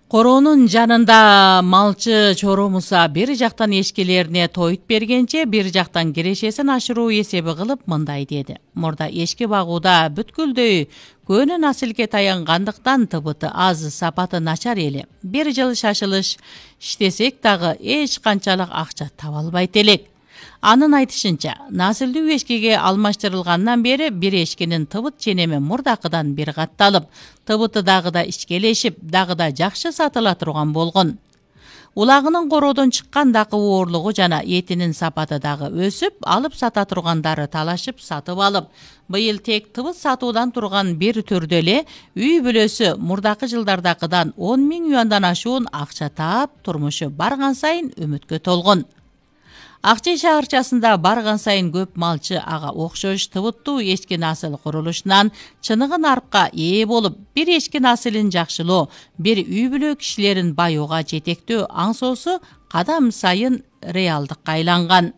Короонун жанында малчы чоромуса бир жактан эшкилерине тоют бергенче бир жактан кирешесин ашыруу эсеби кылып мындай деди. Мурда эшки багууда бүткүлдөй көөнө населге таянгандыктан тыбыты аз, сапаты начар эле. Бир жыл шашылыш иштесек дагы эч канчалык акча таба албайт элек. Анын айтышынча, насылдуу эшкиге алмаштырылгандан бери бир эшкинин тыбыт ченеми мурдакыдан бир катталып, тыбыты дагы да ичкелешип, дагы да жакшы сатыла турган болгон. Улагынын короодон чыккан дакы оорлугу жана этинин сапаты дагы өсүп, алып сата тургандары талашып сатып алып, быйыл тек тыбыт сатуудан турган бир түрдө эле үй бүлөсү мурдакы жылдардакыдан 10 000 юандан ашуун акча таап, турмушу барган сайын үмүткө толгон. Акчы шаарчасында барган сайын көп малчы ага окшош тыбыттуу эшки насыл курулушунан чыныгы нарыкка ээ болуп, бир эшки насылын жакшылоо, бир үй бүлө кишилерин баюуга жетектөө аңсоосу кадам сайын реалдыкка айланган.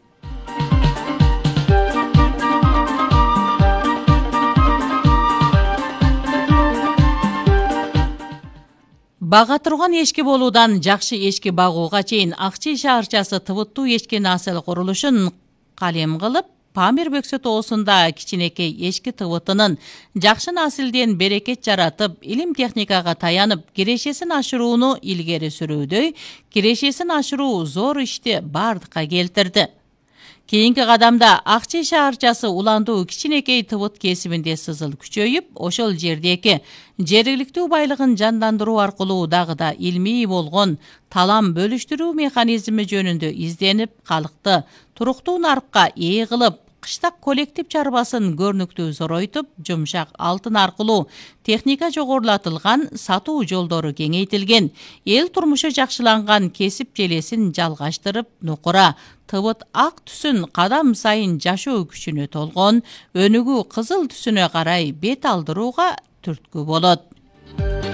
Бага турган эшки болуудан жакшы эшки багууга чейин Акчы шаарчасы тыбыттуу эшки насыл курулушун калем кылып, Памир Бөксө тоосунда кичинекей эшки тыбытынын жакшы насилден берекет жаратып, илим техникага таянып, кирешесин ашырууну илгери сүрүүдөй, кирешесин ашыруу зор ишти бардыкка келтирди. Кийинки кадамда Акчы шаарчасы уландуу кичинекей тыбыт кесибинде сызыл күчөйүп, ошол жердеги жергиликтүү байлыгын жандандыруу аркылуу дагы да илмий болгон талам бөлүштүрүү механизми жөнүндө изденип, калкты туруктуу нарыкка ээ кылып, кыштак коллектив чарбасын көрнүктүү зоройтуп, жумшак алтын аркылуу техника жогорулатылган, сатуу жолдору кеңейтилген, эл турмушу жакшыланган кесип желесин жалгаштырып, нукура тыбыт ак түсүн кадам сайын жашоо күчүнө толгон, өнүгүү кызыл түсүнө карай бет алдырууга түрткү болот.